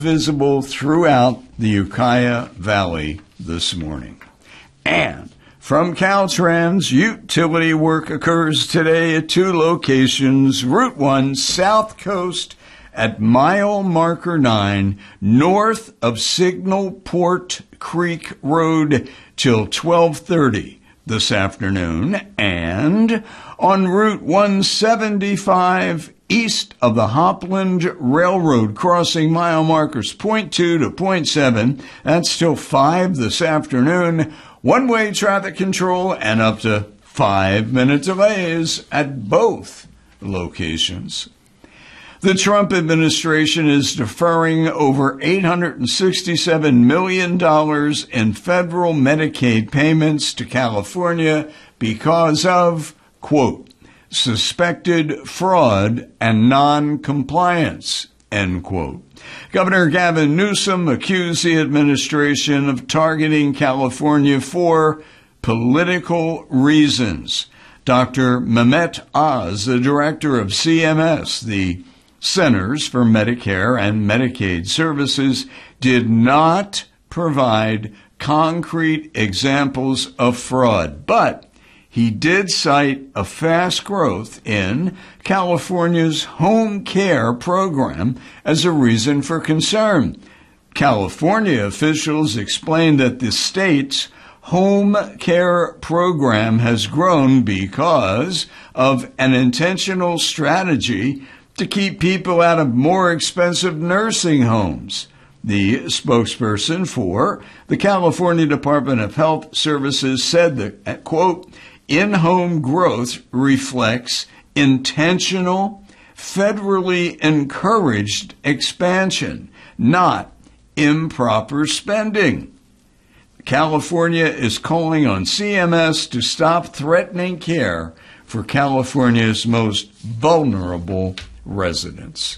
visible throughout the Ukiah Valley this morning. And from Caltrans, utility work occurs today at two locations. Route 1, South Coast at mile marker 9, north of Signal Port Creek Road till 12:30 this afternoon. And on Route 175, east of the Hopland Railroad crossing mile markers 0.2 to 0.7, that's till 5 this afternoon. One-way traffic control and up to 5-minute delays at both locations. The Trump administration is deferring over $867 million in federal Medicaid payments to California because of, quote, suspected fraud and non-compliance, end quote. Governor Gavin Newsom accused the administration of targeting California for political reasons. Dr. Mehmet Oz, the director of CMS, the Centers for Medicare and Medicaid Services, did not provide concrete examples of fraud, but he did cite a fast growth in California's home care program as a reason for concern. California officials explained that the state's home care program has grown because of an intentional strategy to keep people out of more expensive nursing homes. The spokesperson for the California Department of Health Services said that, quote, in-home growth reflects intentional, federally encouraged expansion, not improper spending. California is calling on CMS to stop threatening care for California's most vulnerable residents.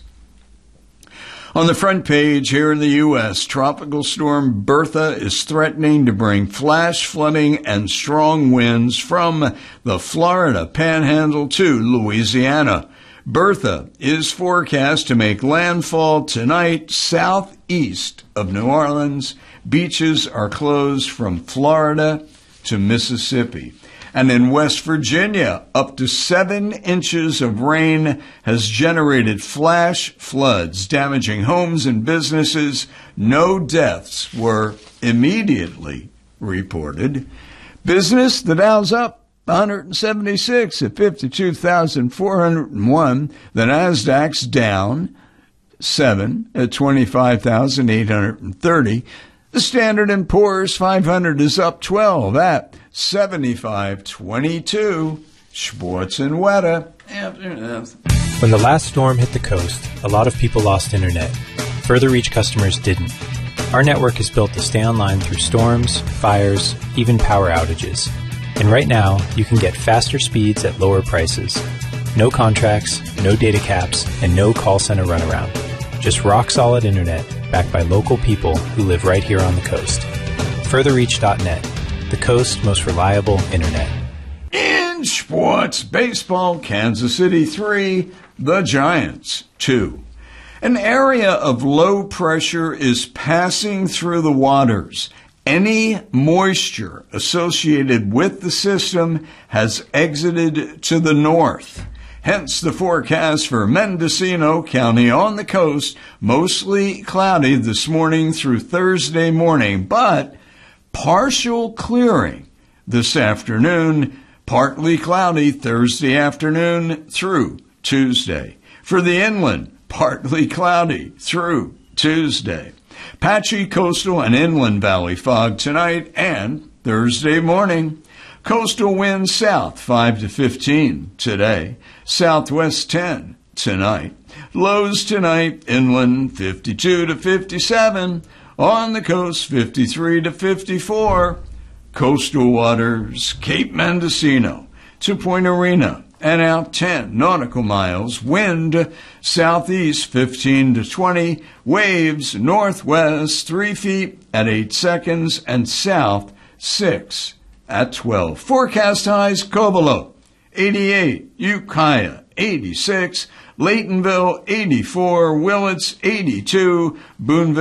On the front page here in the U.S., Tropical Storm Bertha is threatening to bring flash flooding and strong winds from the Florida Panhandle to Louisiana. Bertha is forecast to make landfall tonight southeast of New Orleans. Beaches are closed from Florida to Mississippi. And in West Virginia, up to 7 inches of rain has generated flash floods, damaging homes and businesses. No deaths were immediately reported. Business, the Dow's up 176 at 52,401. The Nasdaq's down 7 at 25,830. The Standard & Poor's 500 is up 12 at 75.22. Sports and weather. When the last storm hit the coast, a lot of people lost internet. Further Reach customers didn't. Our network is built to stay online through storms, fires, even power outages. And right now, you can get faster speeds at lower prices. No contracts, no data caps, and no call center runaround. Just rock-solid internet backed by local people who live right here on the coast. Furtherreach.net, the coast's most reliable internet. In sports, baseball, Kansas City 3, the Giants 2. An area of low pressure is passing through the waters. Any moisture associated with the system has exited to the north. Hence the forecast for Mendocino County on the coast, mostly cloudy this morning through Thursday morning, but partial clearing this afternoon, partly cloudy Thursday afternoon through Tuesday. For the inland, partly cloudy through Tuesday. Patchy coastal and inland valley fog tonight and Thursday morning. Coastal winds south 5 to 15 today. Southwest 10 tonight. Lows tonight inland 52 to 57. On the coast 53 to 54. Coastal waters Cape Mendocino to Point Arena and out 10 nautical miles. Wind southeast 15 to 20. Waves northwest 3 feet at 8 seconds and south 6 at 12. Forecast highs Covelo 88, Ukiah 86, Laytonville 84, Willits 82, Boonville